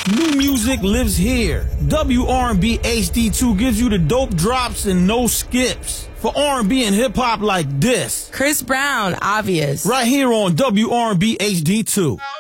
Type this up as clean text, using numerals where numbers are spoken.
New music lives here. WR&B HD2 gives you the dope drops and no skips. For R&B and hip-hop like this. Chris Brown, Obvious. Right here on WR&B HD2.